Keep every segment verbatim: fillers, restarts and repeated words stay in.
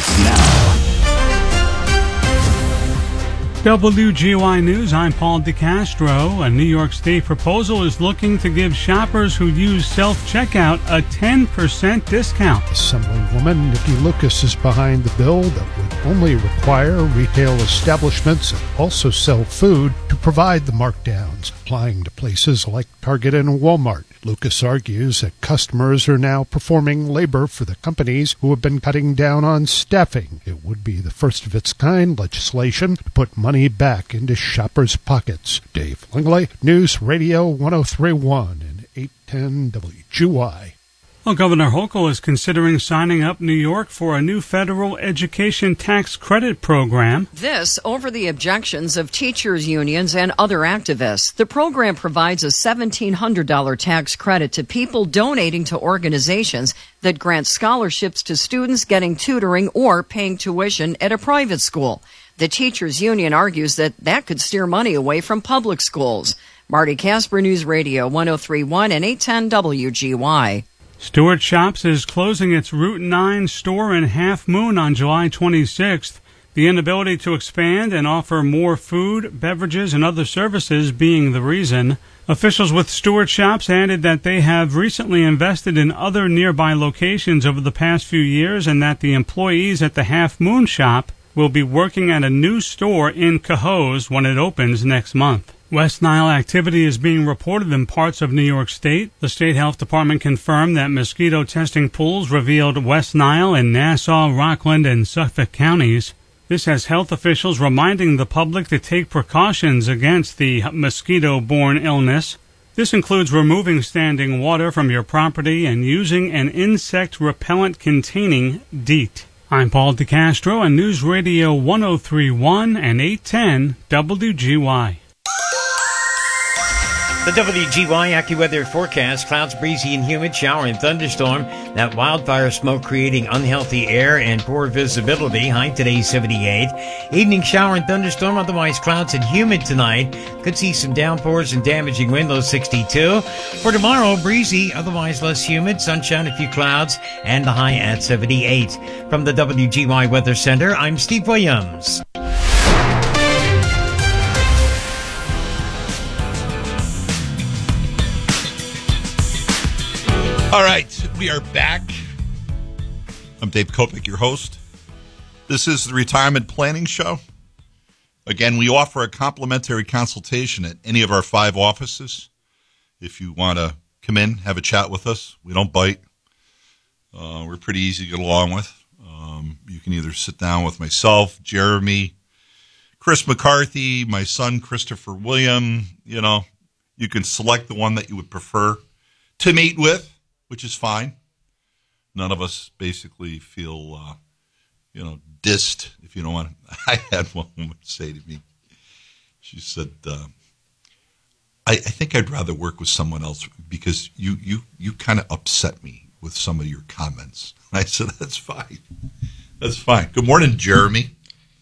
starts now. W G Y News, I'm Paul DeCastro. A New York State proposal is looking to give shoppers who use self-checkout a ten percent discount. Assemblywoman Nikki Lucas is behind the bill that would only require retail establishments that also sell food to provide the markdowns, applying to places like Target and Walmart. Lucas argues that customers are now performing labor for the companies who have been cutting down on staffing. It would be the first of its kind legislation to put money back into shoppers' pockets. Dave Langley, News Radio one oh three point one and eight ten W G Y. Well, Governor Hochul is considering signing up New York for a new federal education tax credit program. This over the objections of teachers' unions and other activists. The program provides a seventeen hundred dollars tax credit to people donating to organizations that grant scholarships to students getting tutoring or paying tuition at a private school. The teachers' union argues that that could steer money away from public schools. Marty Casper, News Radio one oh three point one and eight ten W G Y. Stewart Shops is closing its Route nine store in Half Moon on July twenty-sixth. The inability to expand and offer more food, beverages, and other services being the reason. Officials with Stewart Shops added that they have recently invested in other nearby locations over the past few years and that the employees at the Half Moon shop will be working at a new store in Cohoes when it opens next month. West Nile activity is being reported in parts of New York State. The State Health Department confirmed that mosquito testing pools revealed West Nile in Nassau, Rockland, and Suffolk counties. This has health officials reminding the public to take precautions against the mosquito-borne illness. This includes removing standing water from your property and using an insect repellent containing DEET. I'm Paul DeCastro on News Radio one oh three point one and eight ten W G Y. The W G Y AccuWeather forecast: clouds, breezy and humid, shower and thunderstorm. That wildfire smoke creating unhealthy air and poor visibility. High today seventy-eight. Evening shower and thunderstorm, otherwise clouds and humid tonight. Could see some downpours and damaging wind, low sixty-two. For tomorrow, breezy, otherwise less humid, sunshine, a few clouds, and the high at seventy-eight. From the W G Y Weather Center, I'm Steve Williams. All right, we are back. I'm Dave Kopic, your host. This is the Retirement Planning Show. Again, we offer a complimentary consultation at any of our five offices. If you want to come in, have a chat with us, we don't bite. Uh, we're pretty easy to get along with. Um, you can either sit down with myself, Jeremy, Chris McCarthy, my son, Christopher William. You know, you can select the one that you would prefer to meet with, which is fine. None of us basically feel, uh, you know, dissed, if you don't want to. I had one woman say to me, she said, uh, I, I think I'd rather work with someone else because you, you, you kind of upset me with some of your comments. And I said, that's fine. That's fine. Good morning, Jeremy.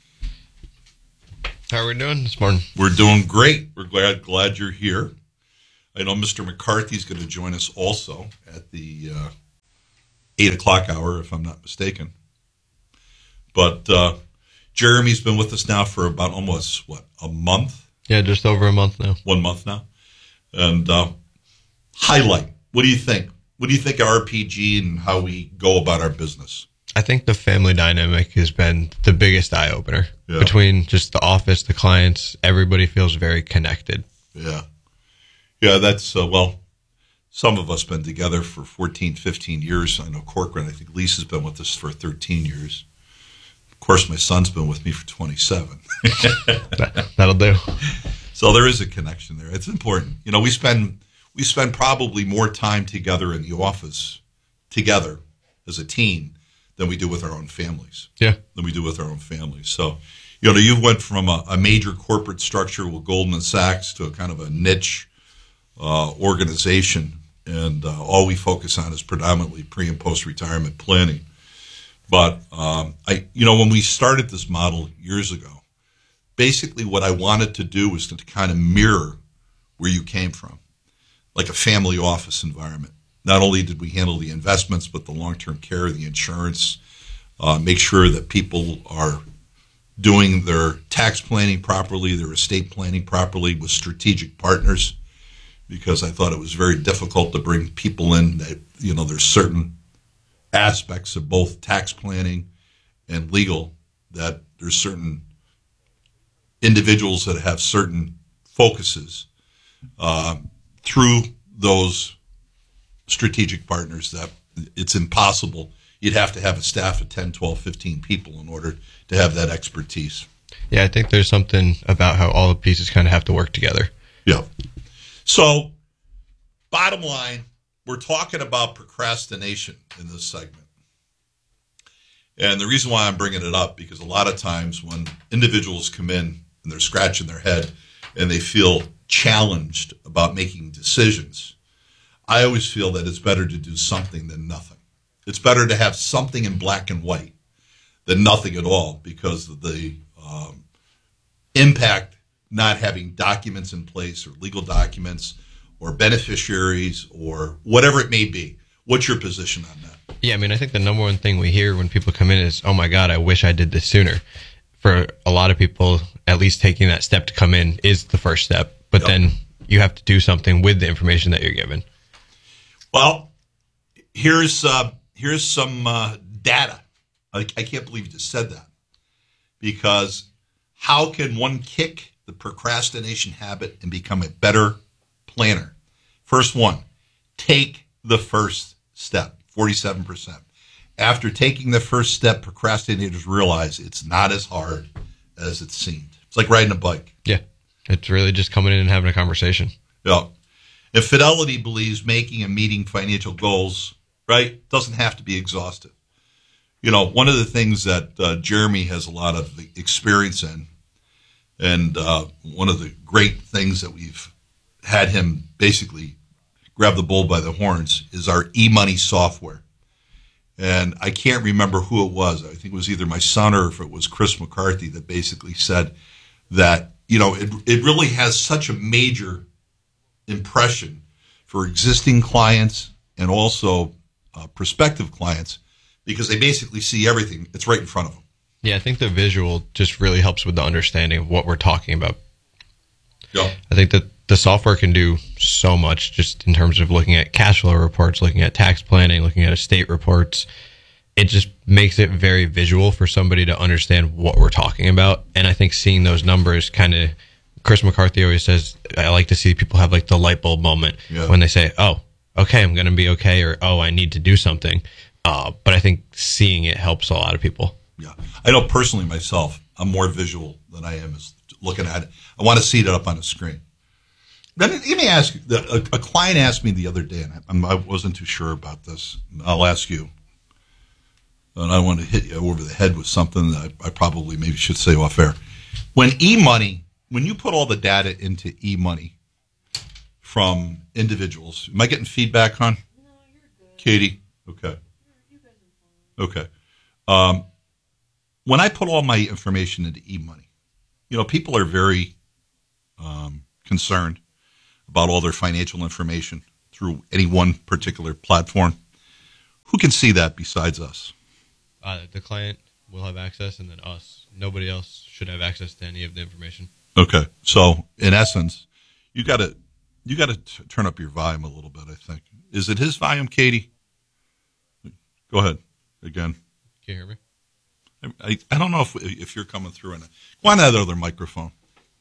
How are we doing this morning? We're doing great. We're glad glad you're here. I know Mister McCarthy's going to join us also at the uh, eight o'clock hour, if I'm not mistaken. But uh, Jeremy's been with us now for about almost, what, a month? Yeah, just over a month now. One month now. And uh, highlight, what do you think? What do you think of R P G and how we go about our business? I think the family dynamic has been the biggest eye-opener. Yeah. Between just the office, the clients, everybody feels very connected. Yeah. Yeah, that's, uh, well, some of us been together for fourteen, fifteen years. I know Corcoran, I think Lisa's been with us for thirteen years. Of course, my son's been with me for twenty-seven. that, that'll do. So there is a connection there. It's important. You know, we spend we spend probably more time together in the office together as a team than we do with our own families. Yeah. Than we do with our own families. So, you know, you went from a, a major corporate structure with Goldman Sachs to a kind of a niche Uh, organization, and uh, all we focus on is predominantly pre- and post-retirement planning. But, um, I, you know, when we started this model years ago, basically what I wanted to do was to kind of mirror where you came from, like a family office environment. Not only did we handle the investments, but the long-term care, the insurance, uh, make sure that people are doing their tax planning properly, their estate planning properly with strategic partners, because I thought it was very difficult to bring people in that, you know, there's certain aspects of both tax planning and legal that there's certain individuals that have certain focuses uh, through those strategic partners that it's impossible. You'd have to have a staff of ten, twelve, fifteen people in order to have that expertise. Yeah, I think there's something about how all the pieces kind of have to work together. Yeah. So, bottom line, we're talking about procrastination in this segment. And the reason why I'm bringing it up, because a lot of times when individuals come in and they're scratching their head and they feel challenged about making decisions, I always feel that it's better to do something than nothing. It's better to have something in black and white than nothing at all, because of the um, impact not having documents in place or legal documents or beneficiaries or whatever it may be. What's your position on that? Yeah, I mean, I think the number one thing we hear when people come in is, oh my God, I wish I did this sooner. For a lot of people, at least taking that step to come in is the first step. But Yep. then you have to do something with the information that you're given. Well, here's uh, here's some uh, data. I, I can't believe you just said that. Because how can one kick the procrastination habit and become a better planner? First one, take the first step, forty-seven percent. After taking the first step, procrastinators realize it's not as hard as it seemed. It's like riding a bike. Yeah, it's really just coming in and having a conversation. Yeah. If Fidelity believes making and meeting financial goals, right, doesn't have to be exhaustive. You know, one of the things that uh, Jeremy has a lot of experience in, and uh, one of the great things that we've had him basically grab the bull by the horns, is our e-money software. And I can't remember who it was. I think it was either my son or if it was Chris McCarthy that basically said that, you know, it, it really has such a major impression for existing clients and also uh, prospective clients, because they basically see everything. It's right in front of them. Yeah, I think the visual just really helps with the understanding of what we're talking about. Yeah. I think that the software can do so much just in terms of looking at cash flow reports, looking at tax planning, looking at estate reports. It just makes it very visual for somebody to understand what we're talking about. And I think seeing those numbers kind of, Chris McCarthy always says, I like to see people have like the light bulb moment Yeah. when they say, oh, okay, I'm going to be okay, or oh, I need to do something. Uh, but I think seeing it helps a lot of people. Yeah. I know personally myself, I'm more visual than I am as looking at it. I want to see it up on a screen. Let me, let me ask you, a, a client asked me the other day, and I, I wasn't too sure about this. I'll ask you. And I want to hit you over the head with something that I, I probably maybe should say off air. When e-money, when you put all the data into e-money from individuals, am I getting feedback on? No, you're good. Katie? Okay. Okay. Um, when I put all my information into e-money, you know, people are very um, concerned about all their financial information through any one particular platform. Who can see that besides us? Uh, the client will have access, and then us. Nobody else should have access to any of the information. Okay. So, in essence, you got to you got to turn up your volume a little bit, I think. Is it his volume, Katie? Go ahead. Again. Can you hear me? I, I don't know if if you're coming through. In a, go on that other microphone.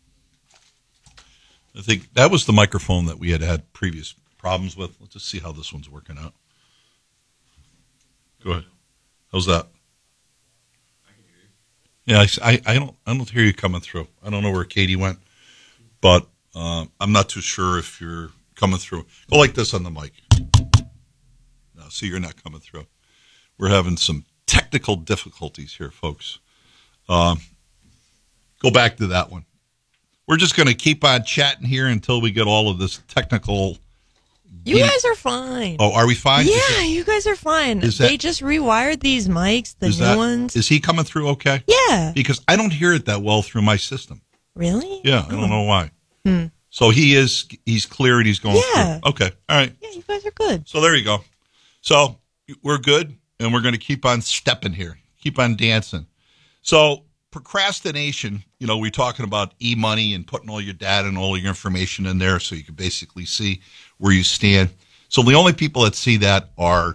I think that was the microphone that we had had previous problems with. Let's just see how this one's working out. Go ahead. How's that? I can hear you. Yeah, I, I, I don't I don't hear you coming through. I don't know where Katie went, but uh, I'm not too sure if you're coming through. Go like this on the mic. No, see, you're not coming through. We're having some technical difficulties here, folks. Um, go back to that one. We're just going to keep on chatting here until we get all of this technical. You guys are fine. Oh, are we fine? Yeah, Is that, you guys are fine. is that- They just rewired these mics, the is new that- ones. Is he coming through okay? Yeah. Because I don't hear it that well through my system. Really? Yeah, I don't know why. Hmm. So he is, he's clear and he's going Yeah. through. Okay, all right. Yeah, you guys are good. So there you go. So we're good, and we're going to keep on stepping here. keep on dancing. So procrastination, you know, we're talking about e-money and putting all your data and all your information in there so you can basically see where you stand. So the only people that see that are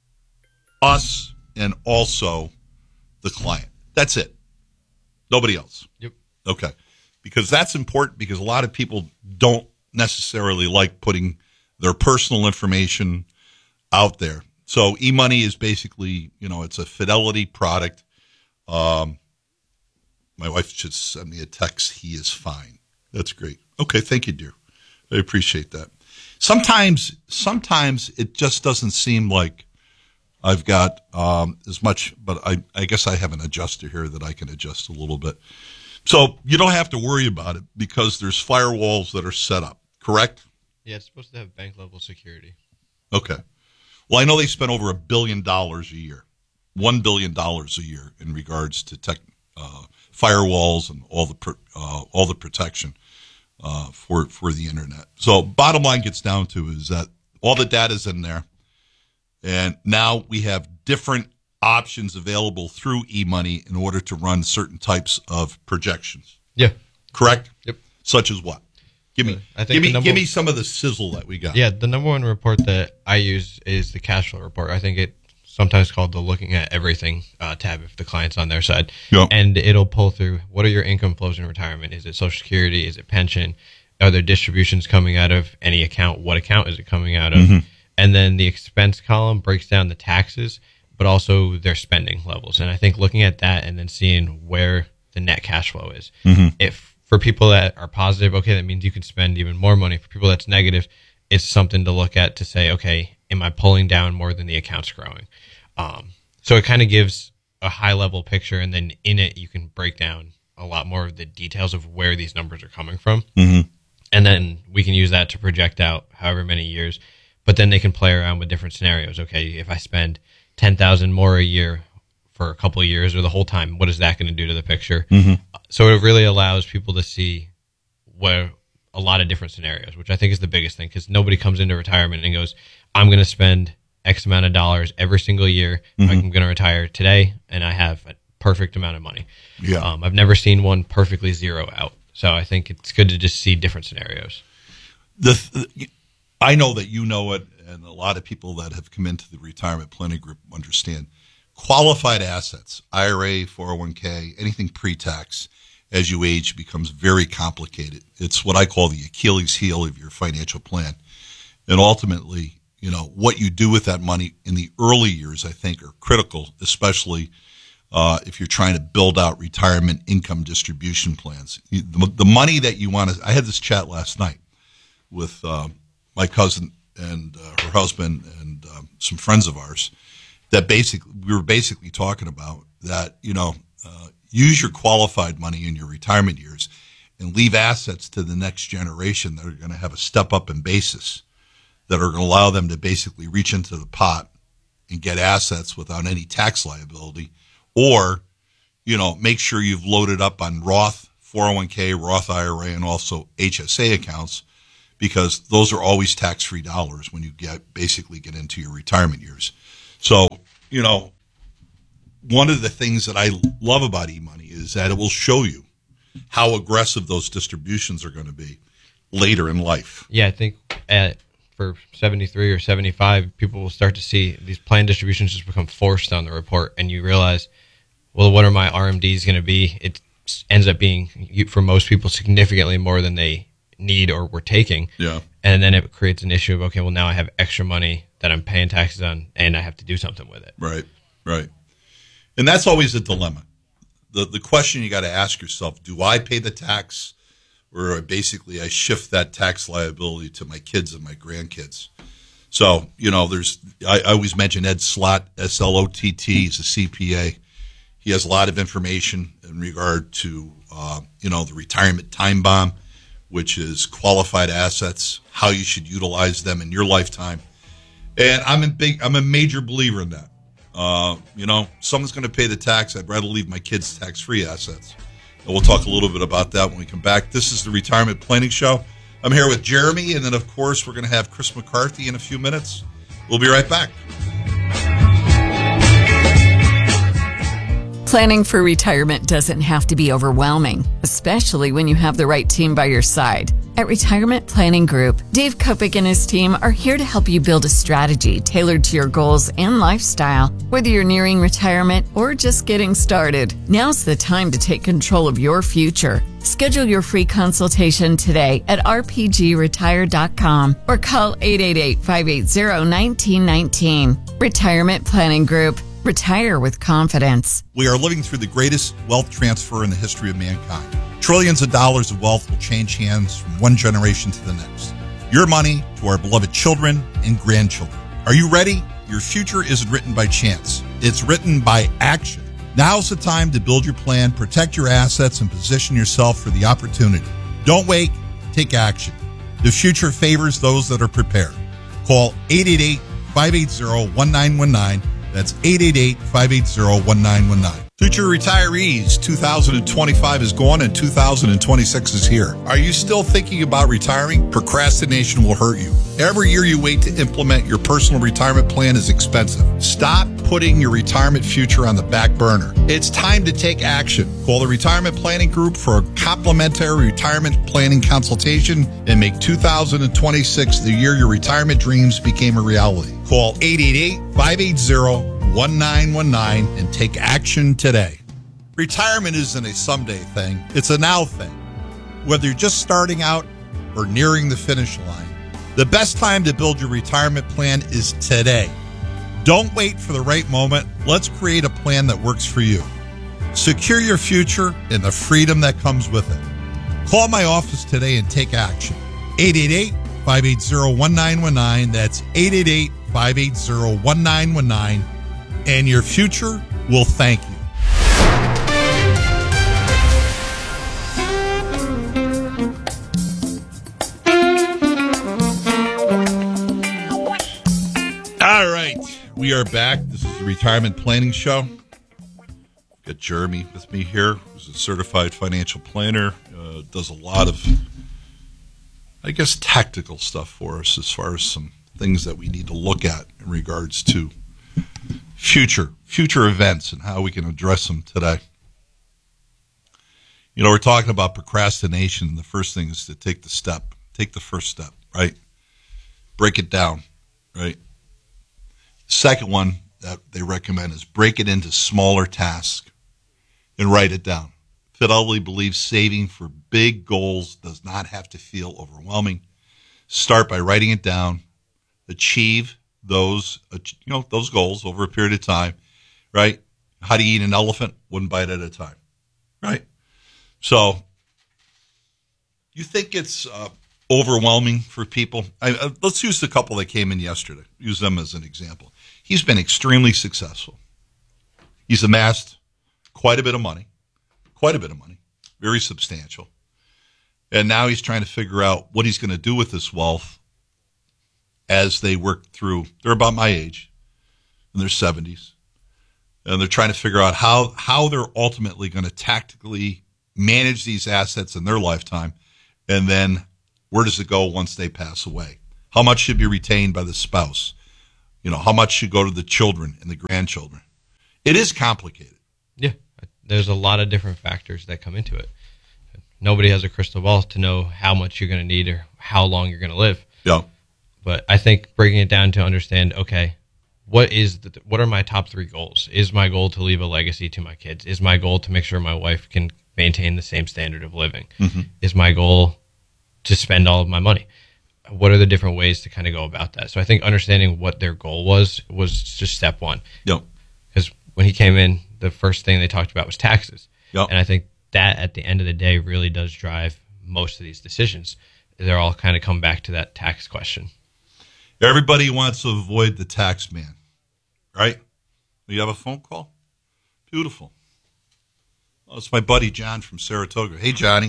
us and also the client. That's it. Nobody else. Yep. Okay. Because that's important because a lot of people don't necessarily like putting their personal information out there. So e-money is basically, you know, it's a fidelity product. Um, my wife just sent me a text. He is fine. That's great. Okay. Thank you, dear. I appreciate that. Sometimes, sometimes it just doesn't seem like I've got um, as much, but I, I guess I have an adjuster here that I can adjust a little bit. So you don't have to worry about it because there's firewalls that are set up, correct? Yeah, it's supposed to have bank level security. Okay. Well, I know they spend over a billion dollars a year, one billion dollars a year in regards to tech, uh, firewalls and all the uh, all the protection uh, for for the internet. So, bottom line gets down to is that all the data's in there, and now we have different options available through e-money in order to run certain types of projections. Yeah. Correct? Yep. Such as what? Give me, I think give me, the number- give me some of the sizzle that we got. Yeah, the number one report that I use is the cash flow report. I think it's sometimes called the looking at everything uh, tab if the client's on their side. Yep. And it'll pull through what are your income flows in retirement? Is it Social Security? Is it pension? Are there distributions coming out of any account? What account is it coming out of? Mm-hmm. And then the expense column breaks down the taxes, but also their spending levels. And I think looking at that and then seeing where the net cash flow is. Mm-hmm. If for people that are positive, okay, that means you can spend even more money. For people that's negative, it's something to look at to say, okay, am I pulling down more than the account's growing? Um, so it kind of gives a high-level picture, and then in it you can break down a lot more of the details of where these numbers are coming from. Mm-hmm. And then we can use that to project out however many years. But then they can play around with different scenarios. Okay, if I spend ten thousand dollars more a year for a couple of years or the whole time, what is that going to do to the picture? Mm-hmm. So it really allows people to see where a lot of different scenarios, which I think is the biggest thing, because nobody comes into retirement and goes, I'm going to spend X amount of dollars every single year. Mm-hmm. I'm going to retire today, and I have a perfect amount of money. Yeah. Um, I've never seen one perfectly zero out. So I think it's good to just see different scenarios. The, the I know that you know it, and a lot of people that have come into the retirement planning group understand. Qualified assets, I R A, four oh one k, anything pre-tax, as you age becomes very complicated. It's what I call the Achilles heel of your financial plan. And ultimately, you know, what you do with that money in the early years, I think, are critical, especially uh, if you're trying to build out retirement income distribution plans. The, the money that you want to – I had this chat last night with uh, my cousin and uh, her husband and um, some friends of ours. That basically, we were basically talking about that, you know, uh, use your qualified money in your retirement years and leave assets to the next generation that are going to have a step up in basis, that are going to allow them to basically reach into the pot and get assets without any tax liability, or, you know, make sure you've loaded up on Roth, four oh one k, Roth I R A, and also H S A accounts, because those are always tax-free dollars when you get basically get into your retirement years. So, you know, one of the things that I love about e-money is that it will show you how aggressive those distributions are going to be later in life. Yeah, I think at for seventy-three or seventy-five, people will start to see these plan distributions just become forced on the report, and you realize, well, what are my R M Ds going to be? It ends up being, for most people, significantly more than they need or were taking. Yeah. And then it creates an issue of, okay, well, now I have extra money that I'm paying taxes on, and I have to do something with it. Right, right. And that's always a dilemma. The the question you got to ask yourself, do I pay the tax, or basically I shift that tax liability to my kids and my grandkids? So, you know, there's, I, I always mention Ed Slott, S L O T T, he's a C P A. He has a lot of information in regard to, uh, you know, the retirement time bomb, which is qualified assets, how you should utilize them in your lifetime. And I'm a big, I'm a major believer in that. Uh, you know, someone's going to pay the tax. I'd rather leave my kids tax-free assets. And we'll talk a little bit about that when we come back. This is the Retirement Planning Show. I'm here with Jeremy, and then, of course, we're going to have Chris McCarthy in a few minutes. We'll be right back. Planning for retirement doesn't have to be overwhelming, especially when you have the right team by your side. At Retirement Planning Group, Dave Kopic and his team are here to help you build a strategy tailored to your goals and lifestyle. Whether you're nearing retirement or just getting started, now's the time to take control of your future. Schedule your free consultation today at r p g retire dot com or call eight eight eight, five eight zero, one nine one nine. Retirement Planning Group. Retire with confidence. We are living through the greatest wealth transfer in the history of mankind. Trillions of dollars of wealth will change hands from one generation to the next. Your money to our beloved children and grandchildren. Are you ready? Your future isn't written by chance. It's written by action. Now's the time to build your plan, protect your assets, and position yourself for the opportunity. Don't wait. Take action. The future favors those that are prepared. Call eight eight eight, five eight zero, one nine one nine. That's eight eight eight, five eight zero, one nine one nine. Future retirees, two thousand twenty-five is gone and two thousand twenty-six is here. Are you still thinking about retiring? Procrastination will hurt you. Every year you wait to implement your personal retirement plan is expensive. Stop putting your retirement future on the back burner. It's time to take action. Call the Retirement Planning Group for a complimentary retirement planning consultation and make two thousand twenty-six the year your retirement dreams became a reality. Call eight eight eight, five eight zero, one nine one nine and take action today. Retirement isn't a someday thing. It's a now thing. Whether you're just starting out or nearing the finish line, the best time to build your retirement plan is today. Don't wait for the right moment. Let's create a plan that works for you. Secure your future and the freedom that comes with it. Call my office today and take action. eight eight eight, five eight zero, one nine one nine. That's eight eight eight, five eight zero, one nine one nine. And your future will thank you. All right, we are back. This is the Retirement Planning Show. Got Jeremy with me here, who's a certified financial planner. Uh, does a lot of, I guess, tactical stuff for us as far as some things that we need to look at in regards to future future events and how we can address them today. You know, we're talking about procrastination. The first thing is to take the step. Take the first step, right? Break it down, right? Second one that they recommend is break it into smaller tasks and write it down. Fidelity believes saving for big goals does not have to feel overwhelming. Start by writing it down. Achieve those, you know, those goals over a period of time, right? How do you eat an elephant? One bite at a time, right? So you think it's uh, overwhelming for people? I, uh, let's use the couple that came in yesterday. Use them as an example. He's been extremely successful. He's amassed quite a bit of money, quite a bit of money, very substantial. And now he's trying to figure out what he's going to do with this wealth as they work through. They're about my age, in their seventies. And they're trying to figure out how, how they're ultimately going to tactically manage these assets in their lifetime. And then where does it go once they pass away? How much should be retained by the spouse? You know, how much should go to the children and the grandchildren? It is complicated. Yeah, there's a lot of different factors that come into it. Nobody has a crystal ball to know how much you're going to need or how long you're going to live. Yeah. But I think breaking it down to understand, okay, what is the, what are my top three goals? Is my goal to leave a legacy to my kids? Is my goal to make sure my wife can maintain the same standard of living? Mm-hmm. Is my goal to spend all of my money? What are the different ways to kind of go about that? So I think understanding what their goal was was just step one. Yep. Because when he came in, the first thing they talked about was taxes. Yep. And I think that at the end of the day really does drive most of these decisions. They're all kind of come back to that tax question. Everybody wants to avoid the tax man, right? You have a phone call? Beautiful. Oh, it's my buddy John from Saratoga. Hey, Johnny.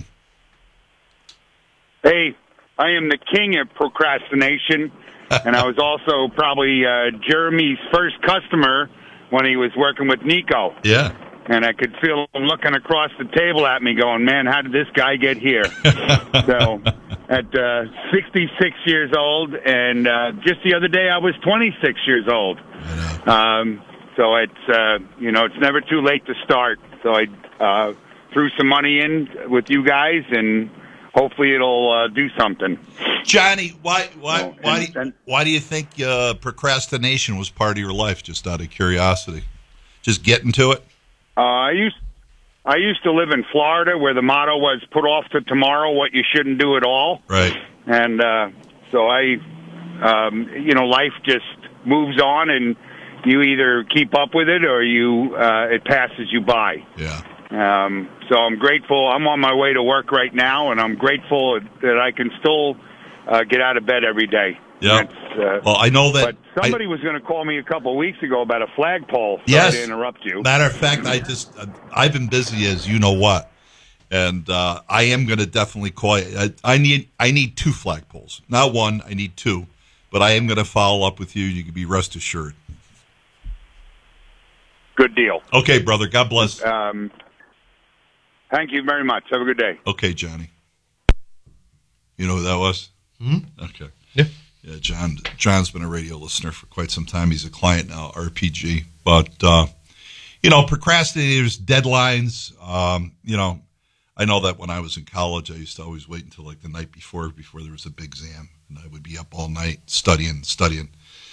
Hey, I am the king of procrastination, and I was also probably uh, Jeremy's first customer when he was working with Nico. Yeah. And I could feel him looking across the table at me going, man, how did this guy get here? So at uh, sixty-six years old, and uh, just the other day I was twenty-six years old. Um, so it's uh, you know it's never too late to start. So I uh, threw some money in with you guys, and hopefully it'll uh, do something. Johnny, why why Oh, why and- do you, and- why do you think uh, procrastination was part of your life? Just out of curiosity, just getting to it. Uh, I used I used to live in Florida, where the motto was "Put off to tomorrow what you shouldn't do at all." Right. And uh, so I, um, you know, life just moves on, and you either keep up with it or you uh, it passes you by. Yeah. Um, so I'm grateful. I'm on my way to work right now, and I'm grateful that I can still uh, get out of bed every day. Yeah. That's, uh, Well, I know that. but somebody I, was going to call me a couple of weeks ago about a flagpole. Sorry Yes. to interrupt you. Matter of fact, I just uh, I've been busy as you know what, and uh, I am going to definitely call you. I, I need I need two flagpoles, not one. I need two, but I am going to follow up with you. You can be rest assured. Good deal. Okay, brother. God bless. Um, thank you very much. Have a good day. Okay, Johnny. You know who that was? Mm-hmm. Okay. Yeah. Yeah, John. John's been a radio listener for quite some time. He's a client now, R P G. But uh, you know, procrastinators, deadlines. Um, you know, I know that when I was in college, I used to always wait until like the night before, before there was a big exam, and I would be up all night studying, studying.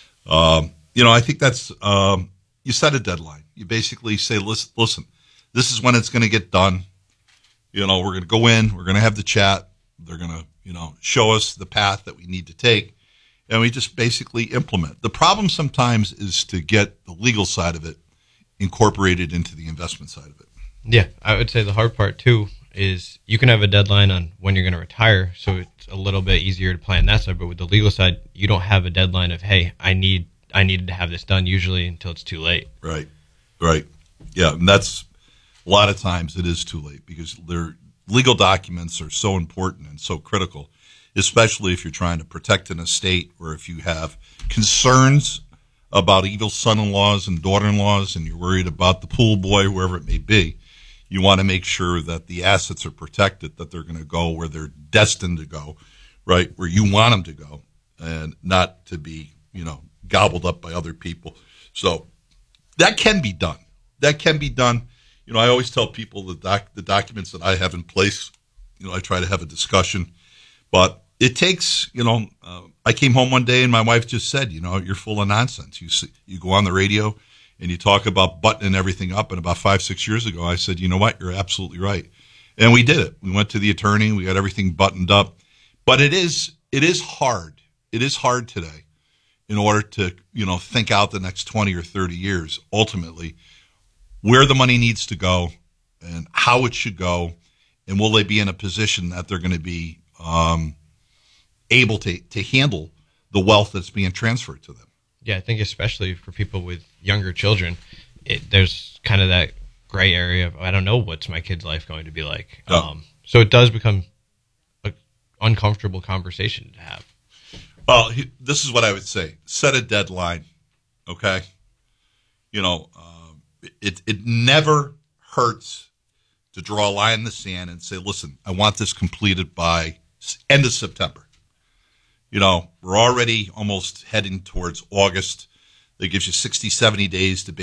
Um, you know, I think that's um, you set a deadline. You basically say, listen, listen, this is when it's going to get done. You know, we're going to go in, we're going to have the chat. They're going to, you know, show us the path that we need to take, and we just basically implement. The problem sometimes is to get the legal side of it incorporated into the investment side of it. Yeah, I would say the hard part too is you can have a deadline on when you're going to retire, so it's a little bit easier to plan that side. But with the legal side, you don't have a deadline of, hey, I need I needed to have this done usually until it's too late. Right, right, yeah, and that's a lot of times it is too late because their legal documents are so important and so critical, especially if you're trying to protect an estate or if you have concerns about evil son-in-laws and daughter-in-laws and you're worried about the pool boy, wherever it may be. You want to make sure that the assets are protected, that they're going to go where they're destined to go, right, where you want them to go, and not to be, you know, gobbled up by other people. So that can be done. That can be done. You know, I always tell people the doc, the documents that I have in place, you know, I try to have a discussion, but it takes, you know, uh, I came home one day and my wife just said, you know, you're full of nonsense. You see, you go on the radio and you talk about buttoning everything up. And about five, six years ago, I said, you know what? You're absolutely right. And we did it. We went to the attorney. We got everything buttoned up. But it is it is hard. It is hard today in order to, you know, think out the next twenty or thirty years, ultimately, where the money needs to go and how it should go. And will they be in a position that they're going to be um, able to, to handle the wealth that's being transferred to them? Yeah, I think especially for people with younger children, it, there's kind of that gray area of, I don't know what's my kid's life going to be like. Oh. Um, so it does become an uncomfortable conversation to have. Well, he, this is what I would say. Set a deadline, okay? You know, uh, it, it never hurts to draw a line in the sand and say, listen, I want this completed by end of September. You know, we're already almost heading towards August. That gives you sixty, seventy days to